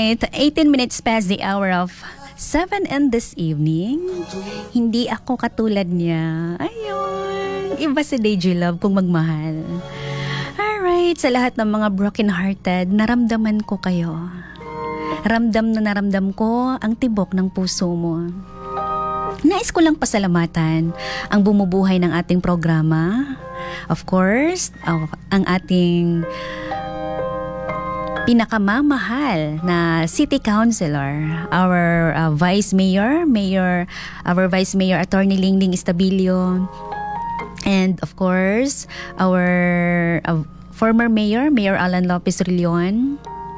Alright, 18 minutes past the hour of 7 and this evening. Hindi ako katulad niya. Ayun. Iba si DJ Love kung magmahal. Alright, sa lahat ng mga broken-hearted, naramdaman ko kayo. Ramdam na naramdam ko ang tibok ng puso mo. Nais ko lang pasalamatan ang bumubuhay ng ating programa. Of course, ang ating pinakamamahal na City Councilor, our Vice Mayor, our Vice Mayor Attorney Linglin Estabilio, and of course, our former Mayor Alan Lopez Rillion.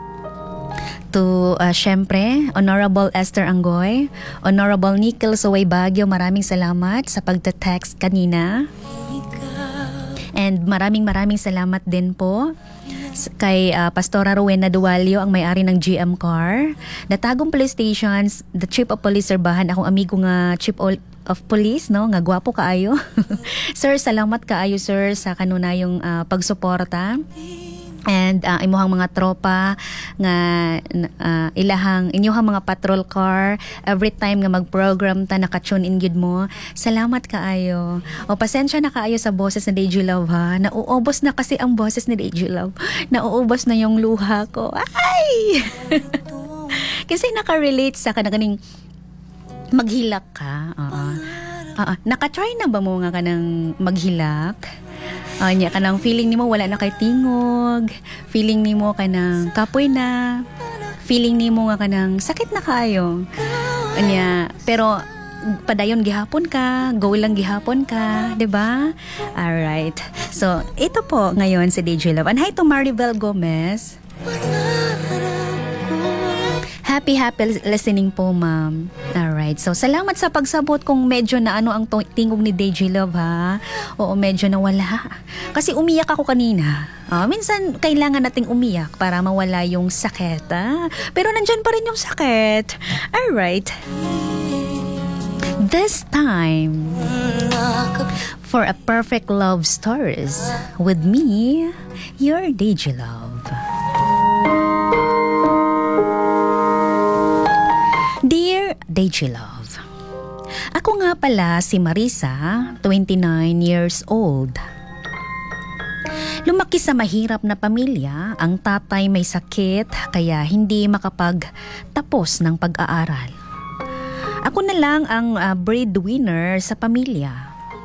To syempre, Honorable Esther Anggoy, Honorable Nickel Suway Baguio, maraming salamat sa pagte-text kanina. And maraming salamat din po kay Pastora Rowena Dualio, ang may-ari ng GM Car, Natagong Police Stations, the Chief of Police Serbahan, akong amigo nga Chief of Police, no? Nga gwapo kaayo. Sir, salamat kaayo sir sa kanunayong pagsuporta. And imuhang mga tropa nga inyuhang mga patrol car every time nga mag-program ta naka-tune in gud mo. Salamat kaayo. O pasensya na kaayo sa boses ni DJ Love ha. Nauubos na kasi ang boses ni DJ Love. Nauubos na yung luha ko. Ay! Kasi naka-relate sa kanang maghilak ka. Naka-try na ba mo nga kanang maghilak? Anya kanang feeling nimo wala na kay tingog, feeling nimo kanang kapoy na, feeling nimo nga kanang sakit na kayo. Anya pero padayon gihapon ka, go lang gihapon ka, 'di ba? All right. So, ito po ngayon si DJ Love. And hi to Maribel Gomez. Happy listening po, ma'am. Alright. So, salamat sa pagsabot kung medyo na ano ang tingog ni DJ Love, ha? Oo, medyo nawala. Kasi umiyak ako kanina. Minsan, kailangan nating umiyak para mawala yung sakit, ha? Pero nandyan pa rin yung sakit. Alright. This time, for a perfect love stories with me, your DJ Love. Dear DJ Love, ako nga pala si Marisa, 29 years old. Lumaki sa mahirap na pamilya, ang tatay may sakit kaya hindi makapagtapos ng pag-aaral. Ako na lang ang breadwinner sa pamilya.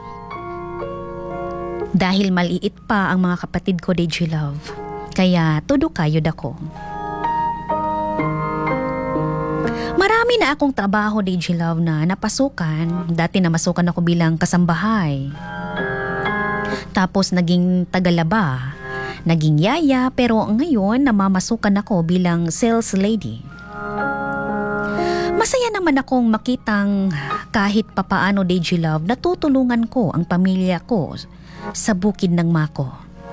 Dahil maliit pa ang mga kapatid ko, DJ Love, kaya todo kayod ako. Marami na akong trabaho, DJ Love, na napasukan. Dati namasukan ako bilang kasambahay. Tapos naging tagalaba. Naging yaya, pero ngayon namamasukan ako bilang sales lady. Masaya naman akong makitang kahit papaano, DJ Love, natutulungan ko ang pamilya ko sa bukid ng Mako.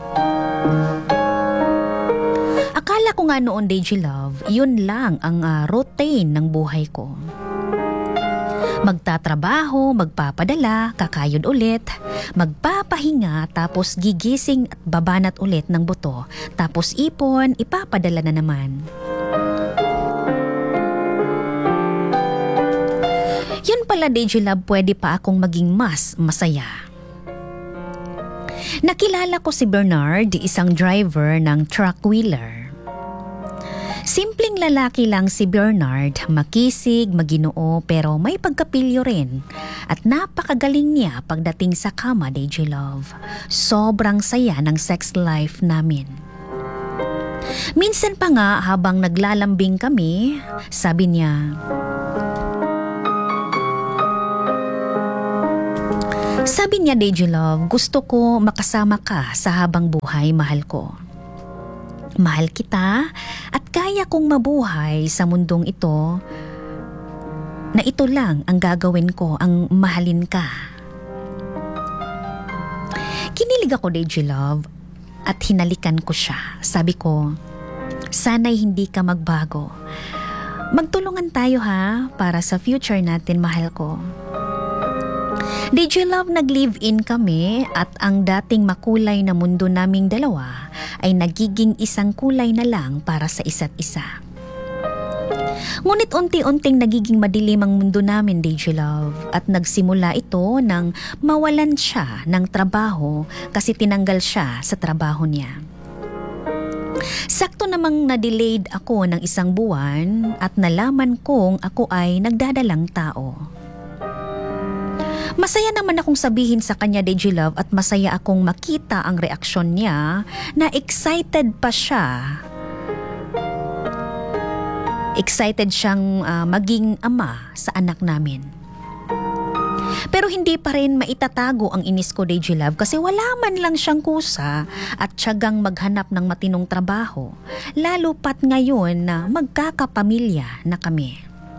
Akala ko nga noon, DJ Love, yun lang ang routine ng buhay ko. Magtatrabaho, magpapadala, kakayod ulit, magpapahinga, tapos gigising at babanat ulit ng buto, tapos ipon, ipapadala na naman. Yun pala, DJ Love, pwede pa akong maging mas masaya. Nakilala ko si Bernard, isang driver ng truck wheeler. Simpleng lalaki lang si Bernard, makisig, maginoo, pero may pagkapilyo rin. At napakagaling niya pagdating sa kama, DJ Love. Sobrang saya ng sex life namin. Minsan pa nga habang naglalambing kami, sabi niya, DJ Love, gusto ko makasama ka sa habang buhay, mahal ko. Mahal kita at kaya kong mabuhay sa mundong ito na ito lang ang gagawin ko, ang mahalin ka. Kinilig ako, DJ Love, at hinalikan ko siya. Sabi ko, sana'y hindi ka magbago. Magtulungan tayo ha, para sa future natin, mahal ko. DJ Love, nag-live-in kami at ang dating makulay na mundo naming dalawa ay nagiging isang kulay na lang para sa isa't isa. Ngunit unti-unting nagiging madilim ang mundo namin, Digilove, at nagsimula ito nang mawalan siya ng trabaho kasi tinanggal siya sa trabaho niya. Sakto namang na-delayed ako ng 1 buwan at nalaman kong ako ay nagdadalang tao. Masaya naman akong sabihin sa kanya, Digilove, at masaya akong makita ang reaksyon niya na excited pa siya. Excited siyang maging ama sa anak namin. Pero hindi pa rin maitatago ang inis ko, Digilove, kasi wala man lang siyang kusa at tiyagang maghanap ng matinong trabaho, lalo pat ngayon na magkakapamilya na kami.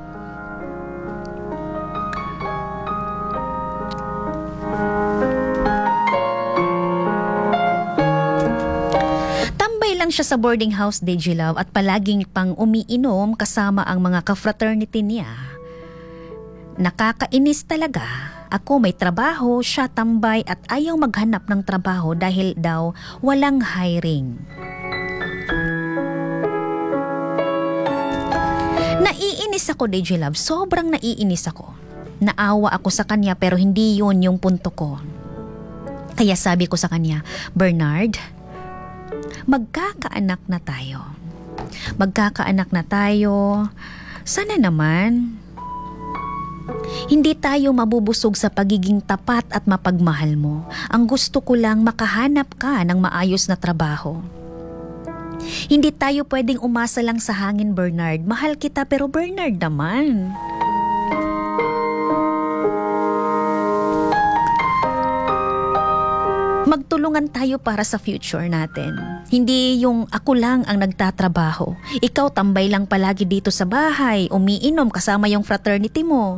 Lang siya sa boarding house, Digilove, at palaging pang umiinom kasama ang mga ka-fraternity niya. Nakakainis talaga. Ako may trabaho, siya tambay at ayaw maghanap ng trabaho dahil daw walang hiring. Naiinis ako, Digilove. Sobrang naiinis ako. Naawa ako sa kanya pero hindi yun yung punto ko. Kaya sabi ko sa kanya, Bernard, magkakaanak na tayo. Magkakaanak na tayo. Sana naman hindi tayo mabubusog sa pagiging tapat at mapagmahal mo. Ang gusto ko lang makahanap ka ng maayos na trabaho. Hindi tayo pwedeng umasa lang sa hangin, Bernard. Mahal kita pero Bernard naman. Magtulungan tayo para sa future natin. Hindi yung ako lang ang nagtatrabaho. Ikaw tambay lang palagi dito sa bahay, umiinom kasama yung fraternity mo.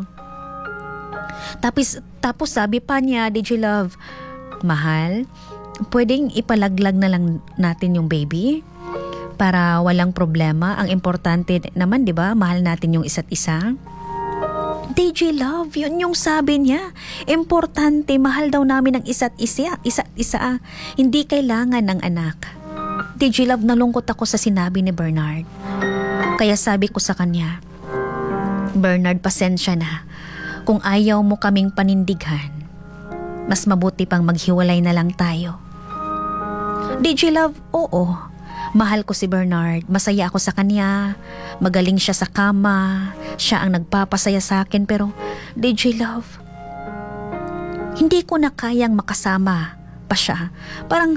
Tapos sabi pa niya, Digilove, mahal, pwedeng ipalaglag na lang natin yung baby? Para walang problema. Ang importante naman, di ba, mahal natin yung isa't isa. Digilove, yun yung sabi niya. Importante, mahal daw namin ang isa't isa. Hindi kailangan ng anak. Digilove, nalungkot ako sa sinabi ni Bernard. Kaya sabi ko sa kanya, Bernard, pasensya na. Kung ayaw mo kaming panindigan, mas mabuti pang maghiwalay na lang tayo. Digilove, oo. Mahal ko si Bernard, masaya ako sa kanya, magaling siya sa kama, siya ang nagpapasaya sa akin, pero Digilove, hindi ko na kayang makasama pa siya. Parang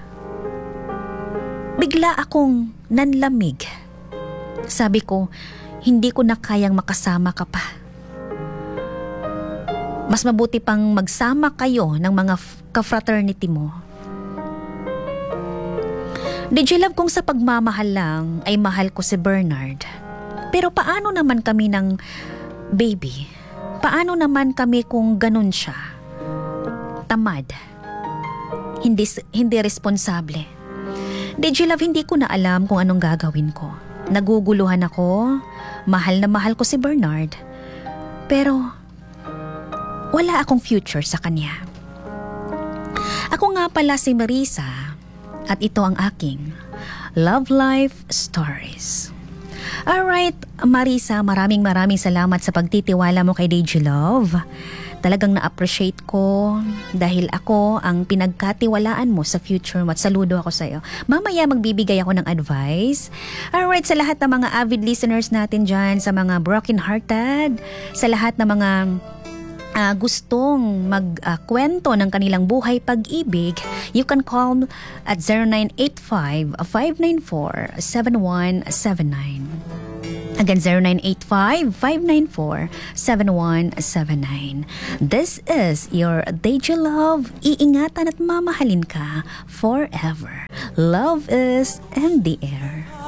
bigla akong nanlamig. Sabi ko, hindi ko na kayang makasama ka pa. Mas mabuti pang magsama kayo ng mga ka-fraternity mo. Digilove, kung sa pagmamahal lang ay mahal ko si Bernard. Pero paano naman kami ng baby? Paano naman kami kung ganun siya? Tamad. Hindi responsable. Digilove, hindi ko na alam kung anong gagawin ko. Naguguluhan ako. Mahal na mahal ko si Bernard. Pero wala akong future sa kanya. Ako nga pala si Marisa. At ito ang aking Love Life Stories. Alright, Marisa, maraming salamat sa pagtitiwala mo kay Digilove. Talagang na-appreciate ko dahil ako ang pinagkatiwalaan mo sa future mo at saludo ako sa iyo. Mamaya magbibigay ako ng advice. Alright, sa lahat ng mga avid listeners natin dyan, sa mga broken-hearted, sa lahat ng mga gustong magkwento ng kanilang buhay pag-ibig, you can call at 0985-594-7179. Again, 0985-594-7179. This is your Digilove. Iingatan at mamahalin ka forever. Love is in the air.